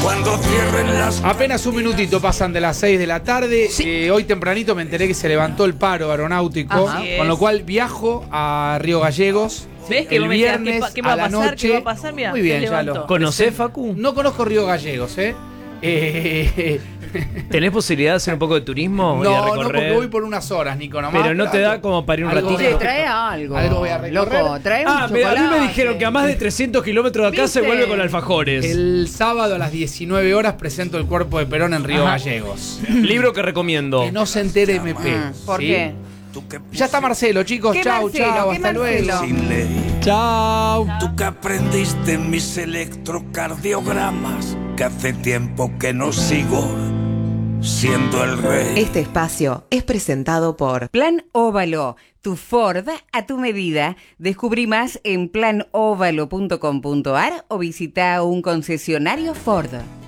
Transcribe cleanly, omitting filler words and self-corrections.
Cuando cierren las... Apenas un minutito pasan de las 6 de la tarde. Sí. Hoy tempranito me enteré que se levantó el paro aeronáutico. Ajá. Con lo cual viajo a Río Gallegos. ¿Ves que el vos me decías, viernes ¿qué va a la a pasar? noche. ¿Qué va a pasar? Mirá, Muy se bien, ya levantó. lo ¿Conocés, Facu? No conozco Río Gallegos, ¿Tenés posibilidad de hacer un poco de turismo y de No, recorrer? porque voy por unas horas, Nico, nomás. Pero no te da como para ir un Algo ratito. voy a- Trae algo. Algo voy a recorrer. Loco, trae un A mí chocolate. me dijeron que a más de 300 kilómetros de acá se ¿Viste? vuelve con alfajores. El sábado a las 19 horas presento El cuerpo de Perón en Río Ajá. Gallegos. Libro que recomiendo. Que no se entere MP. ¿Por ¿sí? qué? Tú que Ya está Marcelo, chicos. ¿Qué Chau, Marcelo? chau. ¿Qué Hasta luego. Marcelo? sin ley. Chau. Tú que aprendiste mis electrocardiogramas, que hace tiempo que no sigo siendo el rey. Este espacio es presentado por Plan Óvalo, tu Ford a tu medida. Descubrí más en planovalo.com.ar o visita un concesionario Ford.